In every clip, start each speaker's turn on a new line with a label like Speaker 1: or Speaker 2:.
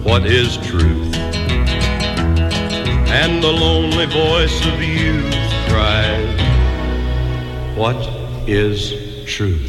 Speaker 1: what is truth? And the lonely voice of youth cries, what is truth?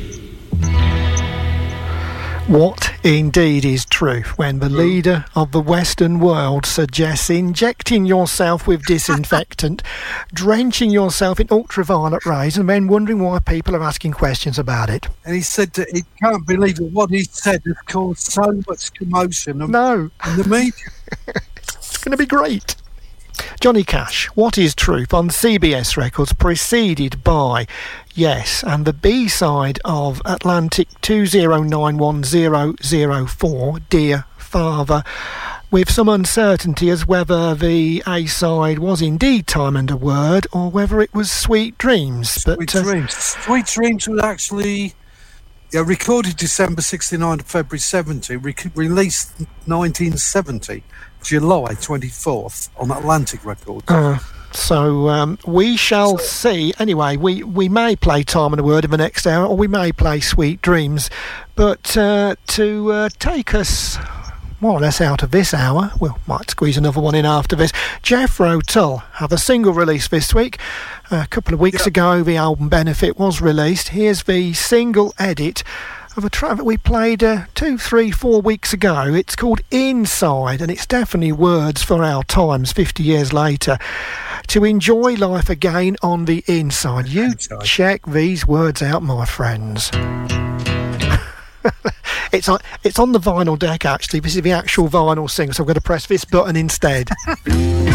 Speaker 2: What indeed is truth when the leader of the Western world suggests injecting yourself with disinfectant, drenching yourself in ultraviolet rays, and then wondering why people are asking questions about it?
Speaker 3: And he said that he can't believe that what he said has caused so much commotion in the media.
Speaker 2: It's going to be great. Johnny Cash, What is Truth on CBS Records, preceded by Yes, and the B-side of Atlantic 20910004, Dear Father, with some uncertainty as whether the A-side was indeed Time and a Word or whether it was Sweet Dreams.
Speaker 3: Sweet Dreams was actually recorded December 69 to February 70, released 1970. July 24th on Atlantic Records.
Speaker 2: So we shall see. Anyway, we may play Time and a Word in the next hour, or we may play Sweet Dreams. But to take us more or less out of this hour, we might squeeze another one in after this. Jethro Tull have a single release this week. A couple of weeks ago, the album Benefit was released. Here's the single edit of a track that we played 2, 3, 4 weeks ago. It's called Inside, and it's definitely words for our times 50 years later. To enjoy life again on the inside. You check these words out, my friends. It's on the vinyl deck, actually. This is the actual vinyl single, so I'm going to press this button instead.